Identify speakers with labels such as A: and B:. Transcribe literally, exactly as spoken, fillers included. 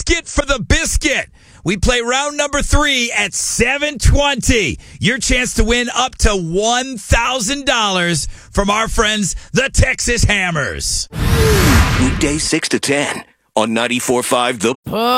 A: Biscuit for the biscuit. We play round number three at seven twenty. Your chance to win up to one thousand dollars from our friends, the Texas Hammers.
B: Weekdays six to ten on ninety-four point five The